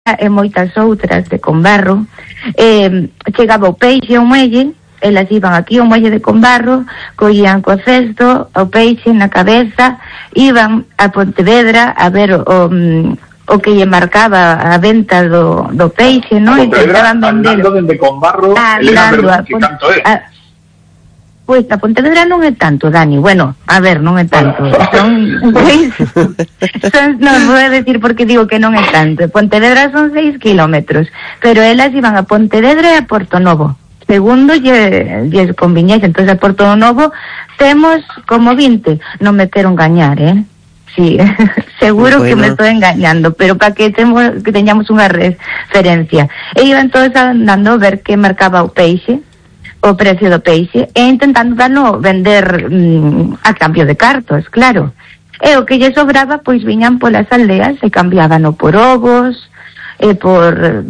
e moitas outras de Combarro, chegaba o peixe ao muelle, elas iban aquí ao muelle de Combarro, collían co cesto, o peixe na cabeza, iban a Pontevedra a ver o que lle marcaba a venta do peixe, non? Intentaban vender. Andando dende Combarro, canto é? Pois a Pontevedra non é tanto, Dani. Bueno, a ver, non é tanto. Non vou a decir porque digo que non é tanto. Pontevedra son 6 kilómetros, pero elas iban a Pontevedra e a Porto Novo. Segundo lles conviñese. Entón a Porto Novo temos como 20. Non me quero engañar, Sí, seguro que me estou engañando, pero para que teñamos unha referencia. E iban todos andando a ver que marcaba o peixe, o precio do peixe, e intentando darlo vender a cambio de cartos, claro. E o que lle sobraba, pois viñan polas aldeas e cambiábano por ovos, por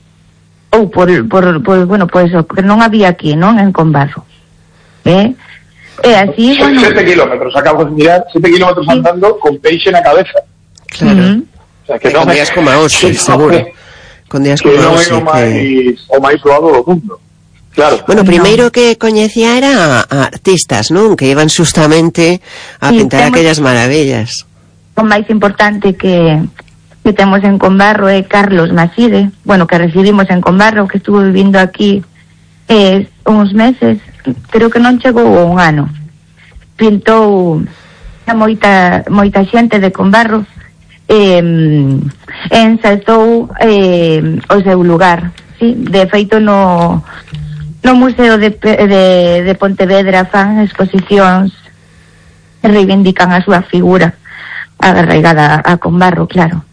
bueno, pois o que non había aquí, non? En Combarro. E así, 7 kilómetros, acabo de mirar, 7 kilómetros andando con peixe na cabeza. Claro. O sea, que non con días como a hoxe, seguro. Con días como a hoxe. Que non é o máis doado do mundo. Claro. Bueno, primeiro que coñecía era a artistas, non? Que iban justamente a pintar aquellas maravillas. O máis importante que temos en Combarro é Carlos Maside, bueno, que recibimos en Combarro, que estuvo vivindo aquí uns meses, creo que non chegou un ano. Pintou a moita xente de Combarro, ensaitou o seu lugar, sí? De feito no Museo de Pontevedra fan exposicións que reivindican a súa figura arraigada a Combarro, claro.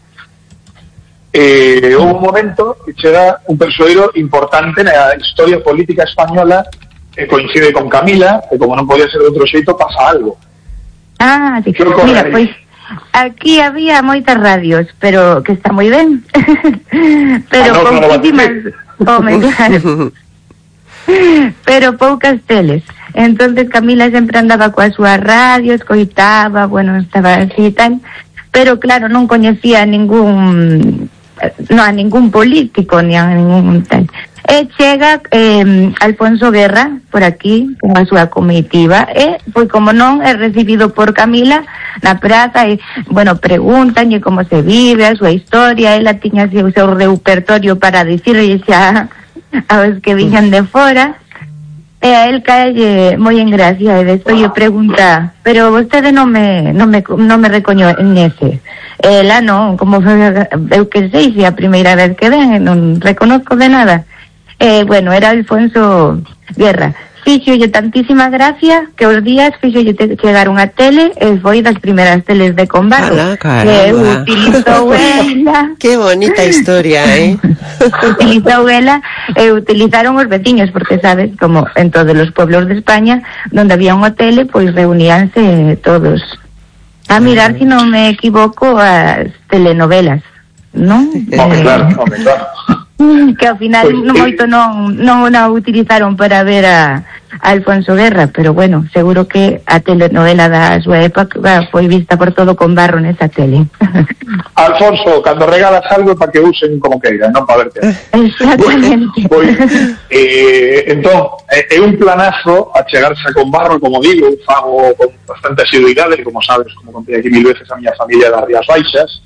Houve un momento que chega un persoeiro importante na historia política española que coincide con Camila, e como non podía ser de outro xeito, pasa algo. Sí. Mira, pois aquí había moitas radios, pero que está moi ben. Pero pouquísimas, claro. Pero poucas teles. Entonces Camila sempre andaba coa súa radio, escoitaba, bueno, estaba así e tal, pero claro, non coñecía a ningún político ni a ningún tal. E chega Alfonso Guerra por aquí con a súa comitiva e pois como non é recibido por Camila na praza e, bueno, pregúntanlle como se vive, a súa historia, ela tiña así o seu repertorio para dicirlle xa aos que viñan de fora, e a él cae moi en gracia, e despois lle pregunta, pero vostede non me recoñece. Ela non, como eu que sei, se a primeira vez que ven, non reconozco de nada. Bueno, era Alfonso Guerra. Fíxolle tantísima gracia que os días fíxolle chegar unha tele e foi das primeiras teles de Combarro. Que utilizou ela. Que bonita historia, Utilizou ela e utilizaron os veciños, porque sabes, como en todos os pueblos de España donde había unha tele, pois reuníanse todos a mirar, si non me equivoco, as telenovelas, non? Claro. Que ao final moito non a utilizaron para ver a Alfonso Guerra, pero bueno, seguro que a telenovela da súa época foi vista por todo Combarro nesa tele. Alfonso, cando regalas algo para que usen como queiran, non para verte. Exactamente. Entón, é un planazo a chegarse a Combarro, como digo, fago con bastante asiduidade, como sabes, como contei aquí 1000 veces a miña familia das Rías Baixas,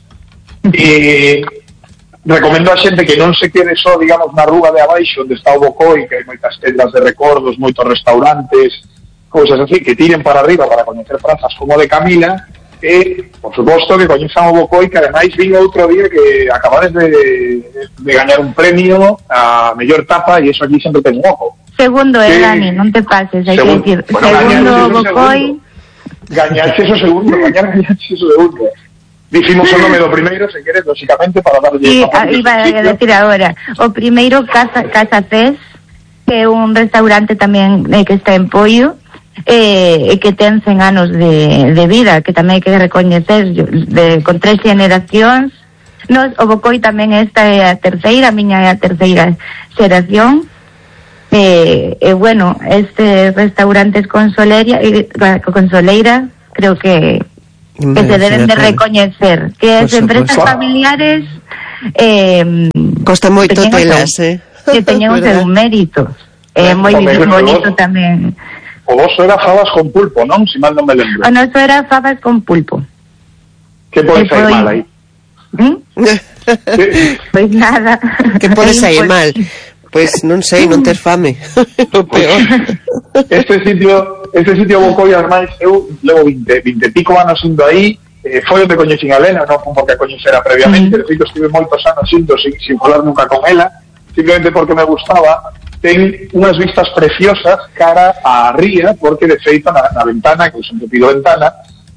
e recomendo a xente que non se quede só, digamos, na rúa de abaixo onde está o Bocoi, que hai moitas tendas de recordos, moitos restaurantes, cousas así, que tiren para arriba para coñecer prazas como de Camila, e, por suposto, que coñezan o Bocoi, que ademais vin outro día que acabades de gañar un premio a mellor tapa, e iso aquí sempre ten un ojo. Segundo, Dani, non te pases, hai que decir. Segundo Bocoi. Gañaste eso segundo. Dicimos o nome do primeiro, se queres, lógicamente, para darlle... Sí, iba a decir agora. O primeiro, Casa Cés, que é un restaurante tamén que está en Poio, e que ten 100 anos de vida, que tamén hai que recoñecer, con 3 generacións. O Bocoi tamén esta é a terceira, a miña é a terceira xeración. Bueno, este restaurante con Soleira, creo que se deben de recoñecer, que as empresas familiares Costa moito telas, que teñen o seu mérito. Moi bonito tamén. O voso era fabas con pulpo, non? Si mal non me lembro. O noso era fabas con pulpo. Que pode sair mal aí? Pois nada. Que pode sair mal? Pois non sei, non ter fame. O peor. Este sitio Bocoi, ademais, eu levo 20 e pico anos indo aí. Foi onde coñecín a Elena, non como que a coñecera previamente. De feito, estive moitos anos indo sin falar nunca con ela, simplemente porque me gustaba. Ten unhas vistas preciosas cara á ría, porque de feito na ventana, que eu sempre pido ventana,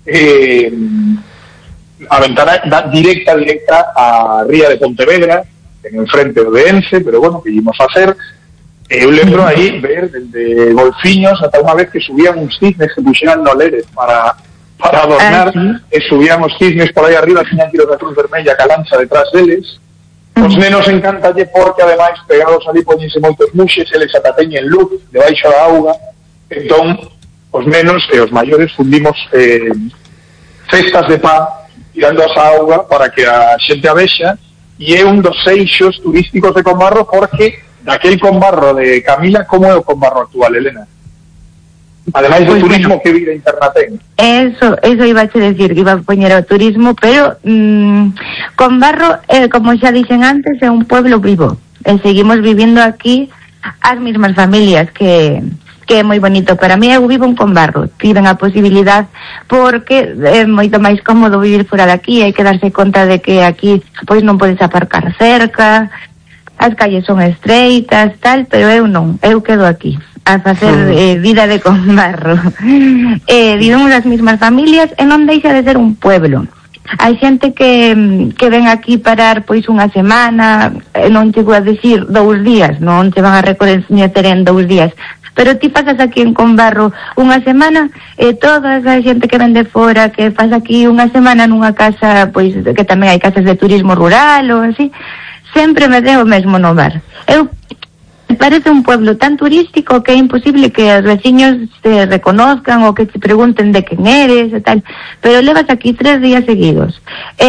a ventana da directa á ría de Pontevedra, en enfrente do de Ence, pero bueno, que íbamos a hacer. Eu lembro aí ver desde golfiños ata unha vez que subían uns cisnes que puxeran no Lérez para adornar, e subían os cisnes por aí arriba, tiñan tiros da Cruz Vermella ca lanza detrás deles. Os nenos encantalle porque ademais pegados ali poñense moitos muxes, eles ata teñen luz debaixo da auga, entón os nenos e os maiores fundimos cestas de pan tirando asa auga para que a xente a vexa. E é un dos eixos turísticos de Combarro, porque daquel Combarro de Camila, como é o Combarro actual, Elena? Ademais do turismo, que vida interna ten? Eso iba a decir, que iba a poñer o turismo, pero Combarro, como xa dixen antes, é un pueblo vivo, e seguimos vivindo aquí as mismas familias, que é moi bonito. Para mí, eu vivo en Combarro, tiven a posibilidad, porque é moito máis cómodo vivir fora de aquí, hai que darse conta de que aquí pois non podes aparcar cerca, as calles son estreitas, tal, pero eu non, eu quedo aquí a facer vida de Combarro. Vivimos as mismas familias e non deixa de ser un pueblo. Hai xente que ven aquí parar pois unha semana, non chego a decir 2 días, non te van a recoñecer en 2 días, pero ti pasas aquí en Combarro unha semana e toda a xente que ven de fora, que pasa aquí unha semana nunha casa, pois que tamén hai casas de turismo rural ou así, sempre me deu o mesmo no bar. Me parece un pueblo tan turístico que é imposible que os veciños te reconozcan ou que te pregunten de quen eres e tal, pero levas aquí 3 días seguidos.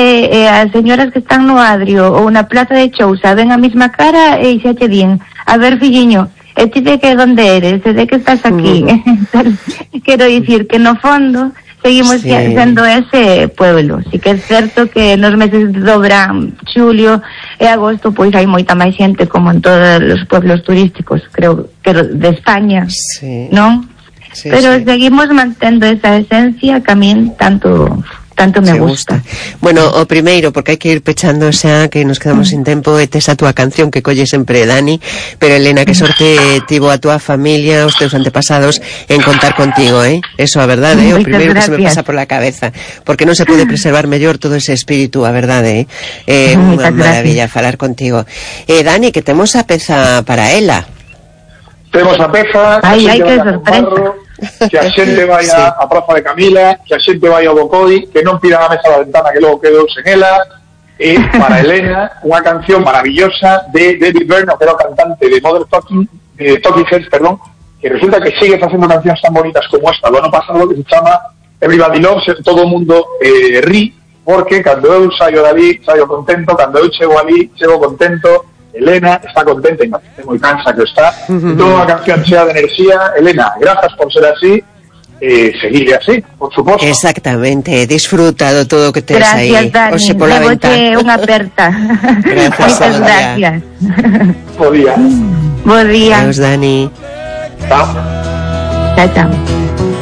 As señoras que están no Adrio ou na Plaza de Chousa ven a mesma cara e xa che din, a ver, filliño, e ti de que donde eres, e de que estás aquí. Quero dicir que no fondo seguimos sendo ese pueblo. Si que é certo que nos meses de verán, xulio e agosto, pois hai moita máis xente como en todos os pueblos turísticos, creo que de España, non? Pero seguimos mantendo esa esencia que a min tanto me gusta. Bueno, o primeiro, porque hai que ir pechando xa, que nos quedamos sin tempo, e tes a túa canción que colle sempre Dani, pero Elena, que sorte tivo a túa familia, os teus antepasados en contar contigo, Eso, a verdade, o primeiro que se me pasa por la cabeza, porque non se pode preservar mellor todo ese espírito, a verdade, é unha maravilla falar contigo. Dani, que temos a peza para ela. Temos a peza, hai que sorpresa. Que a xente vai a Praza de Camila, que a xente vai ao Bocoi, que non pidan a mesa da ventana que logo quedou sen ela. E para Elena, unha canción maravillosa de David Byrne, que era o cantante de Modern Talking Heads, que resulta que sigue facendo cancións tan bonitas como esta do ano pasado, que se chama Everybody Loves, todo o mundo ri, porque cando eu saio dali, saio contento, cando eu chego ali, chego contento. Elena está contenta e moi cansa que está. Toda a canción chea de enerxía. Elena, grazas por ser así, seguir así, por suposto. Exactamente, disfrutado todo o que tes aí. Gracias, Dani, levoche unha aperta. Moitas gracias. Bo día. Bo día. Adiós, Dani. Chao. Chao.